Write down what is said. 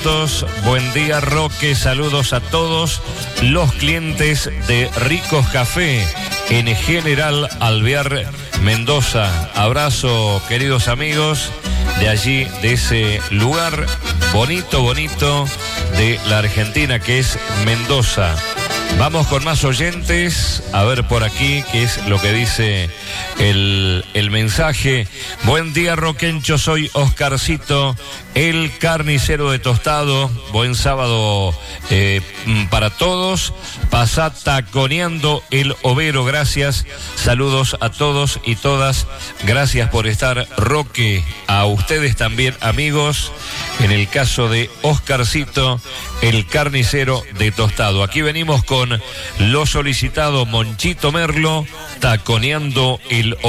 Buen día, Roque. Saludos a todos los clientes de Ricos Café en General Alvear, Mendoza. Abrazo, queridos amigos, de allí, de ese lugar bonito de la Argentina que es Mendoza. Vamos con más oyentes, a ver por aquí qué es lo que dice el mensaje. Buen día, Roquencho, soy Oscarcito, el carnicero de Tostado. Buen sábado para todos. Pasá taconeando el overo, gracias. Saludos a todos y todas. Gracias por estar, Roque. A ustedes también, amigos. En el caso de Oscarcito, el carnicero de Tostado. Aquí venimos con lo solicitado, Monchito Merlo, taconeando el